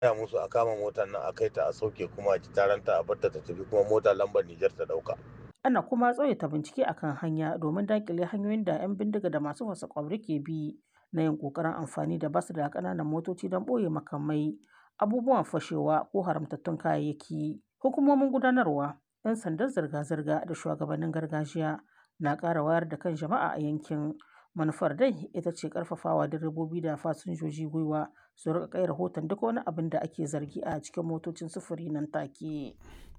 gaya musu a kama motar nan a kai ta a sauke kuma a ji taranta a barta ta tafi kuma mota lambar Nijar ta ɗauka. Ana kuma tsawaita bincike a kan hanya domin daƙile hanyoyin da 'yan bindiga da masu fasa ƙwauri ke bi na yin ƙoƙarin amfani da bas da ƙananan motoci don ɓoye makamai, abubuwan fashewa ko haramtattun kayayyaki. Hukumomin gudanarwa, 'yan sandan zirga-zirga da shugabannin gargajiya na ƙara wayar da kan jama'a a yankin. Manufar dai ita ce ƙarfafawa direbobi da fasinjoji gwiwa su riƙa kai rahoton duk wani abin da ake zargi a cikin motocin sufuri nan take.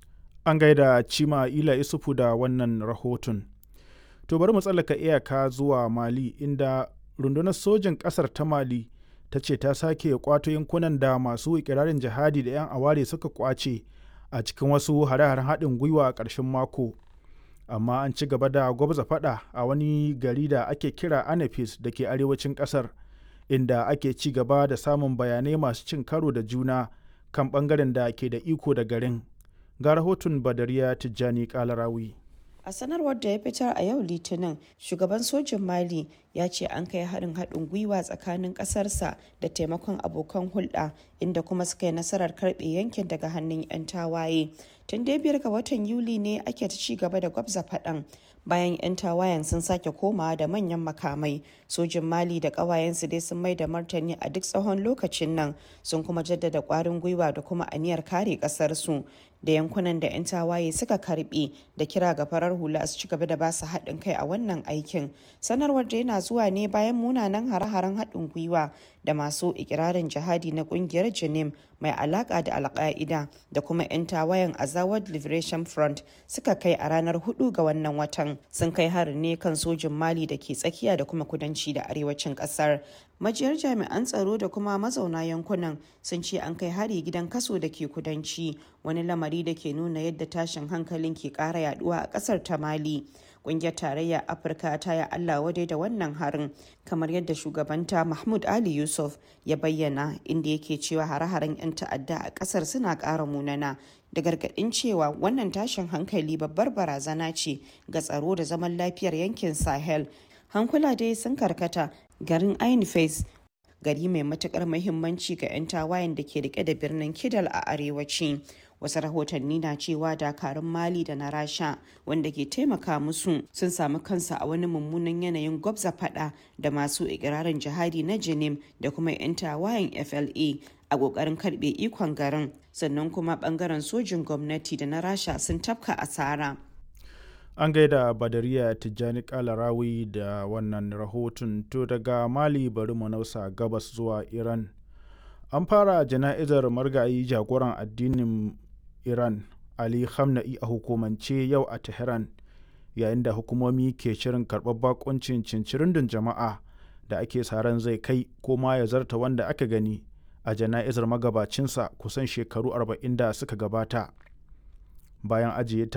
An gaida Cima Ila Isufu da wannan rahoton. To bari mu tsallaka iyaka zuwa Mali inda rundunar sojin ƙasar ta Mali ta ce ta sake kwato yankunan da masu ikirarin jihadi da 'yan aware suka kwace a cikin wasu hare-haren haɗin gwiwa a ƙarshen mako. Amma an ci gaba da gwabza faɗa a wani gari da ake kira Anafis da ke arewacin ƙasar, inda ake ci gaba da samun bayanai masu cin karo da juna kan ɓangaren da ke da iko da garin. Ga rahoton Badariya Tijjani Kalarawi. A sanarwar da ya fitar a yau Litinin, shugaban sojin Mali ya ce an kai haɗin gwiwa tsakanin ƙasarsa da taimakon abokan hulɗa, inda kuma suka yi nasarar karɓe yankin daga hannun 'yan tawaye. Tun dai 5 ga watan Yuli ne ake ta ci gaba da gwabza faɗan. Bayan 'yan tawayen sun sake komawa da manyan makamai, sojin Mali da ƙawayensu dai sun mai da martani a duk tsawon lokacin nan, sun kuma jaddada ƙwarin gwiwa da kuma aniyar kare ƙasarsu da yankunan da 'yan tawaye suka karɓe, da kira ga farar hula su ci gaba da basu haɗin kai a wannan aikin. Sanarwar da yana zuwa ne bayan munanan hare-haren haɗin gwiwa da masu ikirarin jihadi na ƙungiyar Janim mai alaƙa da Al-Qaeda da kuma 'yan tawayen Azawad Liberation Front suka kai a ranar 4 ga wannan watan. Sun kai harin ne kan sojin Mali da ke tsakiya da kuma kudanci da arewacin ƙasar. Majiyar jami'an tsaro da kuma mazauna yankunan sun ce an kai hari gidan kaso da ke kudanci, wani lamari da ke nuna yadda tashin hankalin ke ƙara yaduwa a ƙasar ta Mali. Ƙungiyar Tarayyar Afirka ta yi Allah wadai da wannan harin, kamar yadda shugabanta Mahmud Ali Yusuf ya bayyana, inda yake cewa hare-haren 'yan ta'adda a ƙasar suna ƙara munana, da gargaɗin cewa wannan tashin hankali babbar barazana ce ga tsaro da zaman lafiyar yankin Sahel. Hankula dai sun karkata garin Ain Fez, gari mai matukar muhimmanci ga 'yan tawayen da ke rike da birnin Kidal a arewaci. Wasu rahotanni na cewa dakarun Mali da na Rasha wanda ke taimaka musu sun samu kansu a wani mummunan yanayin gwabza fada da masu ikirarin jihadi na Janim da kuma 'yan tawayen FLA a kokarin karbe ikon garin, sannan kuma bangaren sojin gwamnati da na Rasha sun tafka asara. An gaida Badariya Tijjani Kalarawi da wannan rahoton. To daga Mali bari mu nausa gabas zuwa Iran. An fara jana'izar margayi jagoran addinin Iran Ali Khamenei a hukumance yau a Tehran, yayin da hukumomi ke shirin karɓar bakuncin cincirindin jama'a da ake sa ran zai kai ko ma ya zarta wanda aka gani a jana'izar magabacinsa kusan shekaru 40 da suka gabata. Bayan ajiye